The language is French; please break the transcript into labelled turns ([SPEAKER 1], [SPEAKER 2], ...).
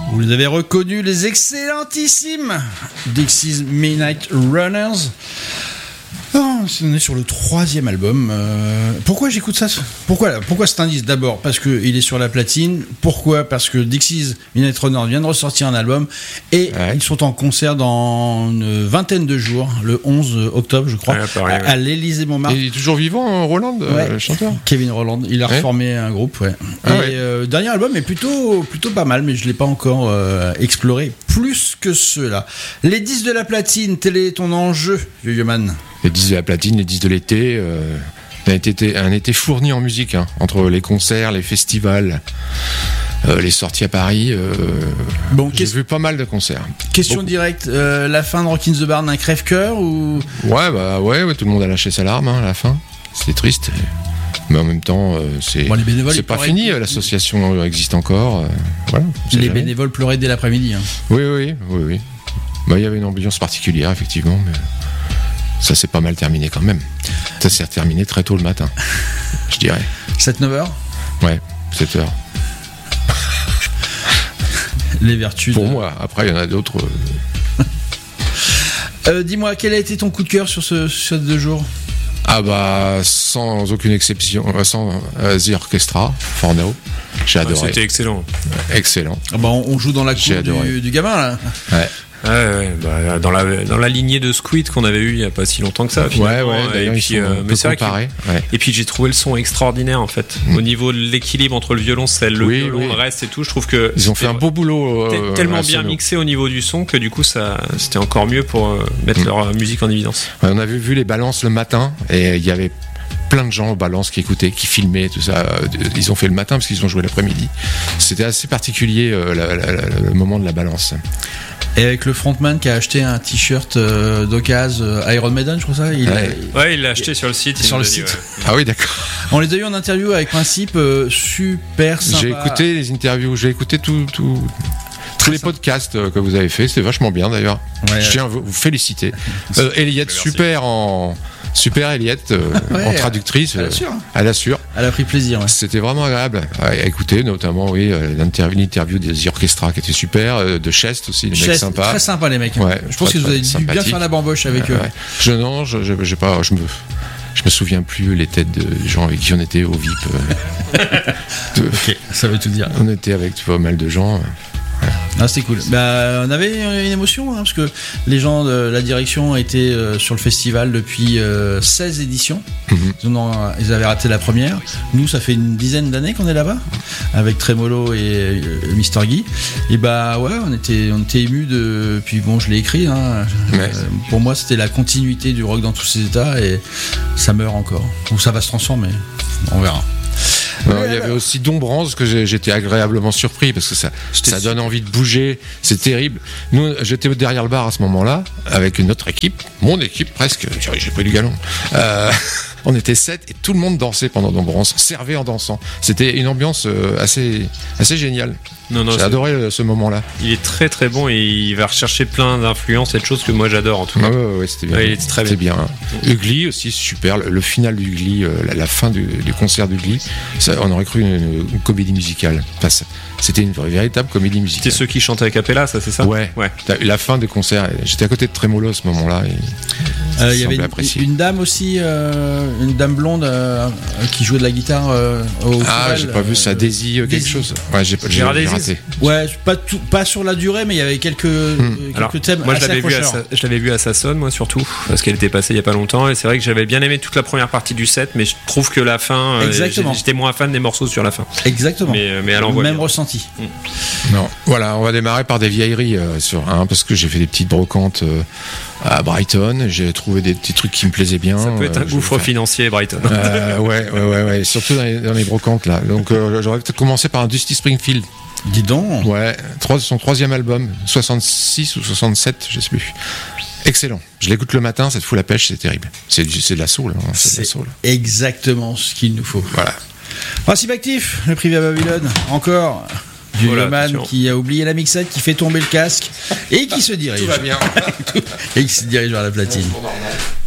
[SPEAKER 1] Vous les avez reconnus, les excellentissimes Dixie's Midnight Runners. Oh, on est sur le 3e album. Pourquoi j'écoute ça ? Pourquoi cet indice ? D'abord parce qu'il est sur la platine. Pourquoi ? Parce que Dixie's Midnight Runners vient de ressortir un album et ils sont en concert dans une vingtaine de jours, le 11 octobre je crois, à l'Élysée-Montmartre.
[SPEAKER 2] Il est toujours vivant, Roland, le chanteur.
[SPEAKER 1] Kevin Roland, il a reformé un groupe. Dernier album est plutôt pas mal, mais je l'ai pas encore exploré plus que cela. Les 10 de la platine, tel est ton enjeu, Yo-Yo Man.
[SPEAKER 2] Les 10 de la platine, les 10 de l'été, un été fourni en musique, entre les concerts, les festivals, les sorties à Paris. J'ai vu pas mal de concerts.
[SPEAKER 1] Question directe, la fin de Rockin' the Barn, un crève-cœur ou...
[SPEAKER 2] Ouais, tout le monde a lâché sa larme à la fin. C'était triste. Mais en même temps, c'est pas fini, l'association existe encore.
[SPEAKER 1] Les bénévoles pleuraient dès l'après-midi.
[SPEAKER 2] Oui. Il y avait une ambiance particulière, effectivement, mais ça s'est pas mal terminé quand même. Ça s'est terminé très tôt le matin, je dirais.
[SPEAKER 1] 7-9 heures ?
[SPEAKER 2] Ouais, 7 heures.
[SPEAKER 1] Les vertus.
[SPEAKER 2] Pour moi, après, il y en a d'autres.
[SPEAKER 1] Dis-moi, quel a été ton coup de cœur sur ces 2 jours ?
[SPEAKER 2] Sans aucune exception, sans The Orchestra, Forno. J'ai adoré.
[SPEAKER 3] C'était excellent.
[SPEAKER 2] Excellent.
[SPEAKER 1] On joue dans la cour du gamin là.
[SPEAKER 3] Dans la lignée de Squid qu'on avait eu il y a pas si longtemps que ça.
[SPEAKER 2] Et puis,
[SPEAKER 3] mais c'est vrai et puis j'ai trouvé le son extraordinaire en fait. Au niveau de l'équilibre entre le violoncelle, violon, le reste et tout, je trouve que
[SPEAKER 2] ils ont fait un beau boulot.
[SPEAKER 3] Tellement bien mixé au niveau du son que du coup c'était encore mieux pour mettre leur musique en évidence.
[SPEAKER 2] On avait vu les balances le matin et il y avait plein de gens aux balances qui écoutaient, qui filmaient, tout ça. Ils ont fait le matin parce qu'ils ont joué l'après-midi. C'était assez particulier le moment de la balance.
[SPEAKER 1] Et avec le frontman qui a acheté un t-shirt d'occasion Iron Maiden, je crois ça.
[SPEAKER 3] Il l'a acheté sur le site.
[SPEAKER 2] Ah oui, d'accord.
[SPEAKER 1] On les a eu en interview avec Principe, super sympa.
[SPEAKER 2] J'ai écouté les interviews, j'ai écouté tous les podcasts que vous avez fait, c'était vachement bien d'ailleurs. Je tiens à vous féliciter. Eliette, super Eliette, en traductrice, elle assure.
[SPEAKER 1] Elle a pris plaisir.
[SPEAKER 2] C'était vraiment agréable à écouter, notamment l'interview des Orchestra qui était super, de Chest aussi, les mecs sympas.
[SPEAKER 1] Très sympa les mecs. Je pense que vous avez dû bien faire la bamboche avec eux.
[SPEAKER 2] Je me souviens plus les têtes de gens avec qui on était au VIP.
[SPEAKER 1] Ok, ça veut tout dire.
[SPEAKER 2] On était avec pas mal de gens.
[SPEAKER 1] C'était cool. On avait une émotion parce que les gens de la direction étaient sur le festival depuis 16 éditions. Ils avaient raté la première. Nous, ça fait une dizaine d'années qu'on est là-bas avec Tremolo et Mr. Guy. Et on était émus de. Puis bon, je l'ai écrit. Pour moi, c'était la continuité du rock dans tous ses états et ça meurt encore. Ou ça va se transformer. On verra.
[SPEAKER 2] Il y avait aussi Dombrance que j'étais agréablement surpris parce que ça donne envie de bouger, c'est terrible. Nous, j'étais derrière le bar à ce moment-là avec une autre équipe, mon équipe presque, j'ai pris du galon. On était 7 et tout le monde dansait pendant Dombrance, servait en dansant. C'était une ambiance assez géniale. J'ai adoré ce moment-là.
[SPEAKER 3] Il est très très bon et il va rechercher plein d'influences et de choses que moi j'adore en tout cas.
[SPEAKER 2] C'était bien.
[SPEAKER 3] Il était très bien.
[SPEAKER 2] Ugly aussi, super. Le final d'Ugly, la fin du concert d'Ugly, on aurait cru une comédie musicale. Enfin, c'était une véritable comédie musicale.
[SPEAKER 3] C'était ceux qui chantaient a cappella, ça c'est ça ?
[SPEAKER 2] Ouais. La fin des concerts. J'étais à côté de Tremolo à ce moment-là.
[SPEAKER 1] Il y avait une dame aussi, une dame blonde qui jouait de la guitare au festival.
[SPEAKER 2] J'ai pas vu ça. Daisy quelque chose. Ouais, j'ai raté.
[SPEAKER 1] Ouais, pas sur la durée, mais il y avait quelques thèmes.
[SPEAKER 3] Moi, je l'avais vu à Sassonne, moi surtout, parce qu'elle était passée il y a pas longtemps. Et c'est vrai que j'avais bien aimé toute la première partie du set, mais je trouve que la fin, j'étais moins fan des morceaux sur la fin.
[SPEAKER 1] Exactement.
[SPEAKER 3] Mais elle envoie
[SPEAKER 1] même
[SPEAKER 3] bien.
[SPEAKER 1] ressenti.
[SPEAKER 2] Non, voilà, on va démarrer par des vieilleries parce que j'ai fait des petites brocantes à Brighton. J'ai trouvé des petits trucs qui me plaisaient bien.
[SPEAKER 3] Ça peut être un gouffre financier, Brighton.
[SPEAKER 2] Ouais, surtout dans les brocantes là. Donc j'aurais peut-être commencé par un Dusty Springfield.
[SPEAKER 1] Dis donc.
[SPEAKER 2] Ouais, son 3e album, 66 ou 67, je sais plus. Excellent. Je l'écoute le matin, ça te fout la pêche, c'est terrible. C'est de la soul.
[SPEAKER 1] C'est exactement ce qu'il nous faut.
[SPEAKER 2] Voilà.
[SPEAKER 1] Principe actif, le privé à Babylone. Encore du man qui a oublié la mixette, qui fait tomber le casque et qui se dirige.
[SPEAKER 2] Tout va bien.
[SPEAKER 1] Et qui se dirige vers la platine.